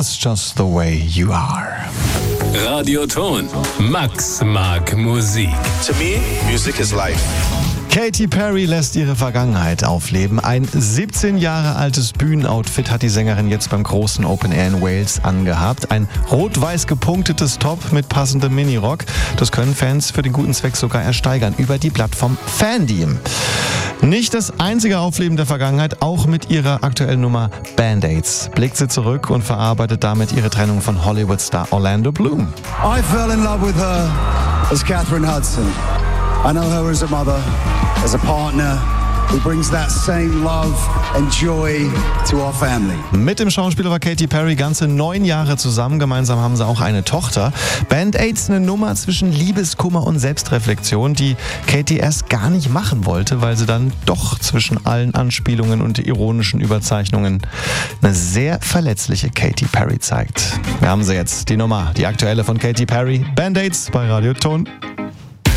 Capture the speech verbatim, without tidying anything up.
That's Just the Way You Are. Radioton. Max mag Musik. To me, music is life. Katy Perry lässt ihre Vergangenheit aufleben. Ein siebzehn Jahre altes Bühnenoutfit hat die Sängerin jetzt beim großen Open Air in Wales angehabt. Ein rot-weiß gepunktetes Top mit passendem Minirock. Das können Fans für den guten Zweck sogar ersteigern über die Plattform Fandom. Nicht das einzige Aufleben der Vergangenheit, auch mit ihrer aktuellen Nummer Band-Aids blickt sie zurück und verarbeitet damit ihre Trennung von Hollywood-Star Orlando Bloom. I fell in love with her as Catherine Hudson. I know her as a mother, as a partner, who brings that same love and joy to our family. Mit dem Schauspieler war Katy Perry ganze neun Jahre zusammen. Gemeinsam haben sie auch eine Tochter. Band-Aids, eine Nummer zwischen Liebeskummer und Selbstreflexion, die Katy erst gar nicht machen wollte, weil sie dann doch zwischen allen Anspielungen und ironischen Überzeichnungen eine sehr verletzliche Katy Perry zeigt. Wir haben sie jetzt, die Nummer, die aktuelle von Katy Perry. Band-Aids bei Radioton.